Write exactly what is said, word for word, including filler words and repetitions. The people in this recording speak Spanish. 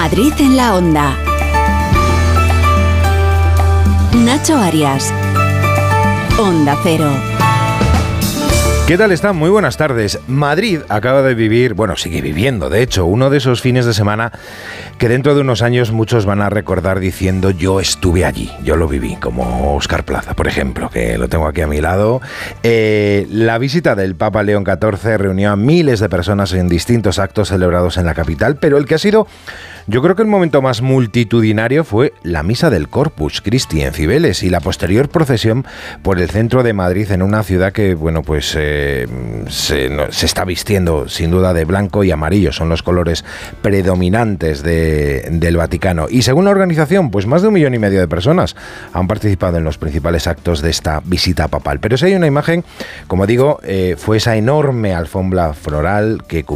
Madrid en la Onda. Nacho Arias. Onda Cero. ¿Qué tal están? Muy buenas tardes. Madrid acaba de vivir, bueno, sigue viviendo, de hecho, uno de esos fines de semana que dentro de unos años muchos van a recordar diciendo yo estuve allí, yo lo viví, como Óscar Plaza, por ejemplo, que lo tengo aquí a mi lado. Eh, la visita del Papa León catorce reunió a miles de personas en distintos actos celebrados en la capital, pero el que ha sido, yo creo que el momento más multitudinario fue la misa del Corpus Christi en Cibeles y la posterior procesión por el centro de Madrid en una ciudad que, bueno, pues eh, se, no, se está vistiendo sin duda de blanco y amarillo, son los colores predominantes de, del Vaticano. Y según la organización, pues más de un millón y medio de personas han participado en los principales actos de esta visita papal. Pero si hay una imagen, como digo, eh, fue esa enorme alfombra floral que